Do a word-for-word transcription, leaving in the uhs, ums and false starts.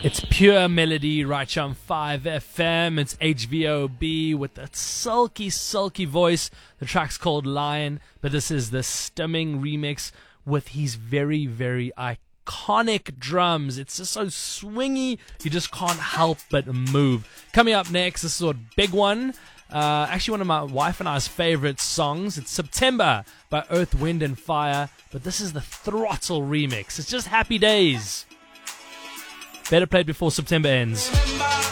It's pure melody right here on five F M. It's H V O B with that sulky, sulky voice. The track's called Lion, but this is the Stimming remix with his very, very iconic drums. It's just so swingy, you just can't help but move. Coming up next, this is a big one. Uh, actually, one of my wife and I's favorite songs. It's September by Earth, Wind and Fire, but this is the Throttle remix. It's just happy days. Better played before September ends.